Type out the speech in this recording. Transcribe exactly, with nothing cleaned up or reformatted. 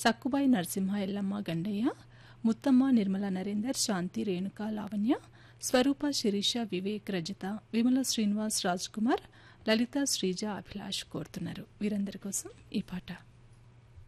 సక్కుబాయి నరసింహ, ఎల్లమ్మ, గండయ్య, ముత్తమ్మ, నిర్మల నరేందర్, శాంతి, రేణుక, లావణ్య, స్వరూప, శిరీష, వివేక్, రజిత, విమల, శ్రీనివాస్, రాజ్ కుమార్, లలిత, శ్రీజ, అభిలాష్ కోరుతున్నారు. వీరందరి కోసం ఈ పాట.